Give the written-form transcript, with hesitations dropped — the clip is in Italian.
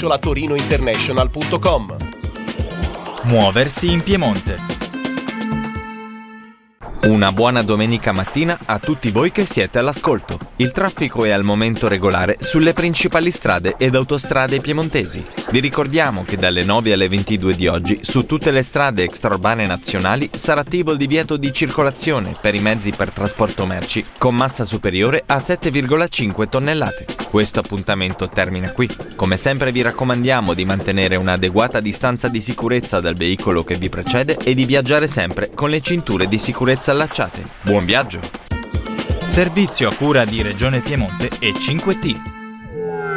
info@torinointernational.com. Muoversi in Piemonte. Una buona domenica mattina a tutti voi che siete all'ascolto. Il traffico è al momento regolare sulle principali strade ed autostrade piemontesi. Vi ricordiamo che dalle 9 alle 22 di oggi su tutte le strade extraurbane nazionali sarà attivo il divieto di circolazione per i mezzi per trasporto merci con massa superiore a 7,5 tonnellate. Questo appuntamento termina qui. Come sempre vi raccomandiamo di mantenere un'adeguata distanza di sicurezza dal veicolo che vi precede e di viaggiare sempre con le cinture di sicurezza allacciate. Buon viaggio! Servizio a cura di Regione Piemonte e 5T.